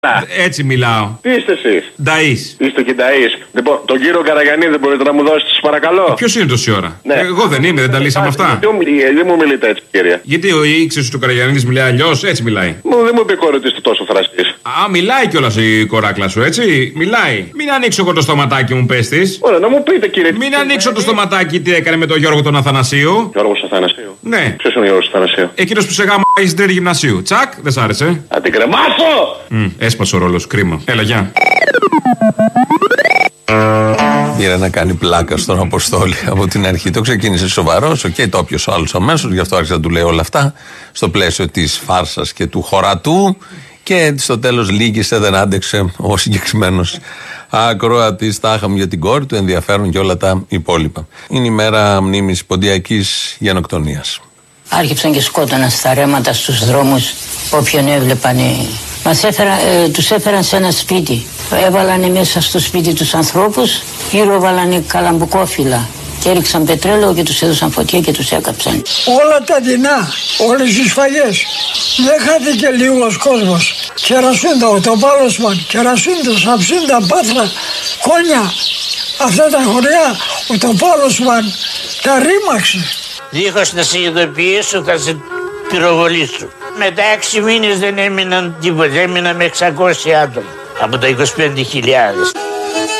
Έτσι μιλάω. Τι είστε εσείς? Νταΐς. Είστε και Νταΐς. Λοιπόν, τον κύριο Καραγιαννή δεν μπορείτε να μου δώσετε, σας παρακαλώ? Ποιος είναι τόση ώρα? Ναι. Εγώ δεν είμαι, δεν τα λύσαμε αυτά. Δεν μου μιλείτε έτσι, κύριε. Γιατί ο ήξερος του Καραγιαννής μιλάει αλλιώς, έτσι μιλάει. Δεν μου επικόρετε είστε τόσο θραστής. Α, μιλάει κιόλας η κοράκλα σου, έτσι. Μιλάει. Μην ανοίξω εγώ το στοματάκι μου, πες της. Ωραία, να μου πείτε, κύριε. Μην ανοίξω το στοματάκι τι έκανε με τον Γιώργο τον Αθανασίου. Γιώργος Αθανασίου. Ναι. Ποιος είναι ο Γιώργος Αθανασίου? Εκείνος που σε γάμαγε στην τρίτη γυμνασίου. Τσακ, δεν σ' άρεσε. Θα την κρεμάσω! Έσπασε ο ρόλος, κρίμα. Έλα, γεια. Πήρε να κάνει πλάκα στον Αποστόλη από την αρχή. Το ξεκίνησε σοβαρός, το όποιος άλλος αμέσως, γι' αυτό άρχισε να του λέει όλα αυτά, στο πλαίσιο της φάρσας και του χωρατού. Και στο τέλος λύγησε, δεν άντεξε ο συγκεκριμένος ακροατής. Τα είχαμε για την κόρη του, ενδιαφέρον και όλα τα υπόλοιπα. Είναι η μέρα μνήμης ποντιακής γενοκτονίας. Άρχιψαν και σκότωναν στα ρέματα στους δρόμους όποιον έβλεπαν. Τους έφεραν σε ένα σπίτι. Έβαλανε μέσα στο σπίτι τους ανθρώπους, γύρω βάλανε καλαμπουκόφυλλα και έριξαν πετρέλαιο και τους έδωσαν φωτιά και τους έκαψαν. Όλα τα δεινά, όλες τις σφαγές. Δεν χάθηκε λίγος κόσμος. Κερασούντα, ο Τοπάλωσμαν, Κερασούντα, Σαψούντα, Πάτρα, Κόνια. Αυτά τα χωριά, ο Τοπάλωσμαν τα ρήμαξε. Δίχως να σε ειδοποιήσω θα σε πυροβολήσω. Μετά 6 μήνες δεν έμειναν τίποτα, έμειναν με 600 άτομα από τα 25.000.